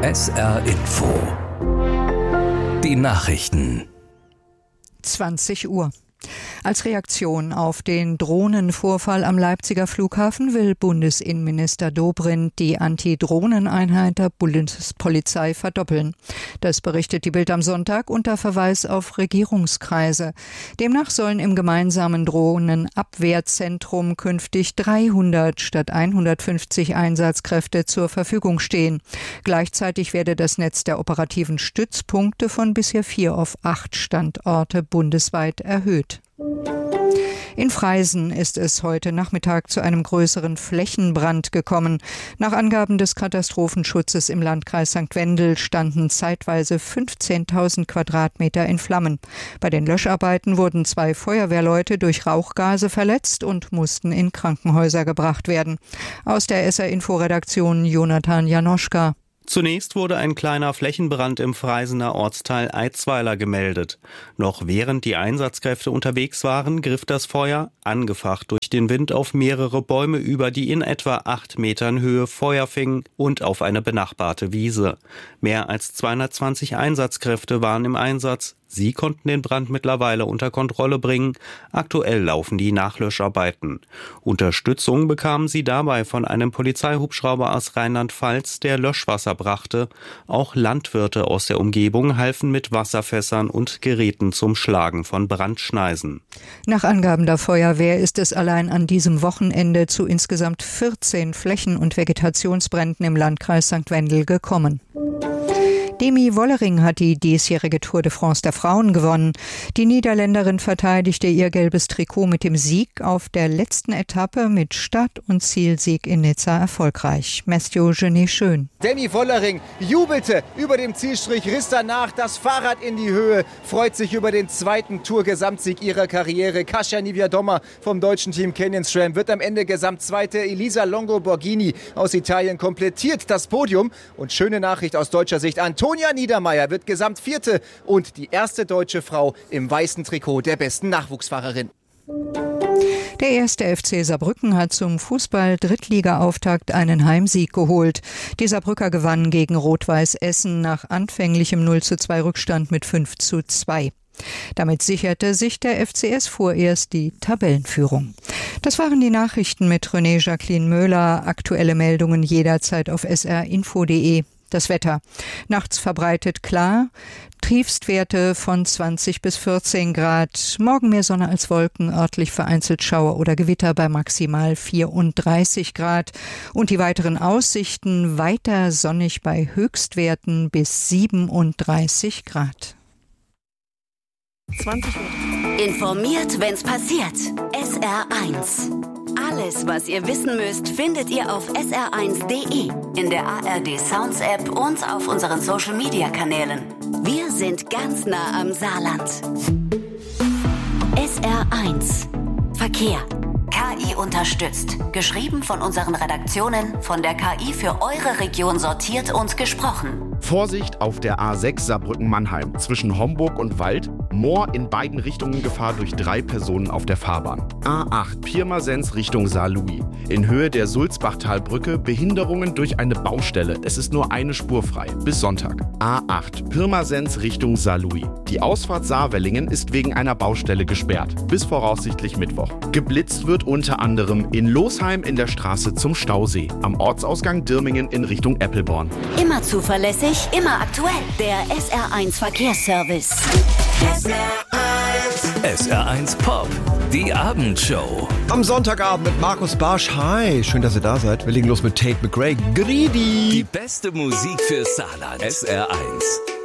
SR Info. Die Nachrichten. 20 Uhr. Als Reaktion auf den Drohnenvorfall am Leipziger Flughafen will Bundesinnenminister Dobrindt die Anti-Drohnen-Einheit der Bundespolizei verdoppeln. Das berichtet die Bild am Sonntag unter Verweis auf Regierungskreise. Demnach sollen im gemeinsamen Drohnenabwehrzentrum künftig 300 statt 150 Einsatzkräfte zur Verfügung stehen. Gleichzeitig werde das Netz der operativen Stützpunkte von bisher 4 auf 8 Standorte bundesweit erhöht. In Freisen ist es heute Nachmittag zu einem größeren Flächenbrand gekommen. Nach Angaben des Katastrophenschutzes im Landkreis St. Wendel standen zeitweise 15.000 Quadratmeter in Flammen. Bei den Löscharbeiten wurden 2 Feuerwehrleute durch Rauchgase verletzt und mussten in Krankenhäuser gebracht werden. Aus der SR-Info-Redaktion Jonathan Janoschka. Zunächst wurde ein kleiner Flächenbrand im Freisener Ortsteil Eitzweiler gemeldet. Noch während die Einsatzkräfte unterwegs waren, griff das Feuer, angefacht durch den Wind, auf mehrere Bäume über, die in etwa 8 Metern Höhe Feuer fingen, und auf eine benachbarte Wiese. Mehr als 220 Einsatzkräfte waren im Einsatz. Sie konnten den Brand mittlerweile unter Kontrolle bringen. Aktuell laufen die Nachlöscharbeiten. Unterstützung bekamen sie dabei von einem Polizeihubschrauber aus Rheinland-Pfalz, der Löschwasser brachte. Auch Landwirte aus der Umgebung halfen mit Wasserfässern und Geräten zum Schlagen von Brandschneisen. Nach Angaben der Feuerwehr ist es allein an diesem Wochenende zu insgesamt 14 Flächen- und Vegetationsbränden im Landkreis St. Wendel gekommen. Demi Wollering hat die diesjährige Tour de France der Frauen gewonnen. Die Niederländerin verteidigte ihr gelbes Trikot mit dem Sieg auf der letzten Etappe mit Start- und Zielsieg in Nizza erfolgreich. Mathieu Genet-Schön. Demi Wollering jubelte über dem Zielstrich, riss danach das Fahrrad in die Höhe, freut sich über den zweiten Tour-Gesamtsieg ihrer Karriere. Kasia Niewiadoma vom deutschen Team Canyon SRAM wird am Ende Gesamtzweite. Elisa Longo-Borghini aus Italien komplettiert das Podium. Und schöne Nachricht aus deutscher Sicht: Antonia Niedermeier wird Gesamtvierte und die erste deutsche Frau im weißen Trikot der besten Nachwuchsfahrerin. Der erste FC Saarbrücken hat zum Fußball-Drittliga-Auftakt einen Heimsieg geholt. Die Saarbrücker gewannen gegen Rot-Weiß Essen nach anfänglichem 0:2 Rückstand mit 5:2. Damit sicherte sich der FCS vorerst die Tabellenführung. Das waren die Nachrichten mit René Jacqueline Möhler. Aktuelle Meldungen jederzeit auf srinfo.de. Das Wetter. Nachts verbreitet klar, Tiefstwerte von 20 bis 14 Grad. Morgen mehr Sonne als Wolken, örtlich vereinzelt Schauer oder Gewitter bei maximal 34 Grad. Und die weiteren Aussichten: weiter sonnig bei Höchstwerten bis 37 Grad. 20 Uhr. Informiert, wenn's passiert. SR1. Alles, was ihr wissen müsst, findet ihr auf sr1.de, in der ARD Sounds App und auf unseren Social Media Kanälen. Wir sind ganz nah am Saarland. SR1. Verkehr. KI unterstützt. Geschrieben von unseren Redaktionen, von der KI für eure Region sortiert und gesprochen. Vorsicht auf der A6 Saarbrücken-Mannheim zwischen Homburg und Wald. Moor in beiden Richtungen Gefahr durch 3 Personen auf der Fahrbahn. A8 Pirmasens Richtung Saarlouis. In Höhe der Sulzbachtalbrücke Behinderungen durch eine Baustelle. Es ist nur eine Spur frei. Bis Sonntag. A8 Pirmasens Richtung Saarlouis. Die Ausfahrt Saarwellingen ist wegen einer Baustelle gesperrt. Bis voraussichtlich Mittwoch. Geblitzt wird unter anderem in Losheim in der Straße zum Stausee. Am Ortsausgang Dirmingen in Richtung Eppelborn. Immer zuverlässig, immer aktuell. Der SR1 Verkehrsservice. SR1 Pop, die Abendshow. Am Sonntagabend mit Markus Barsch. Hi, schön, dass ihr da seid. Wir legen los mit Tate McRae. Greedy. Die beste Musik für Saarland. SR1.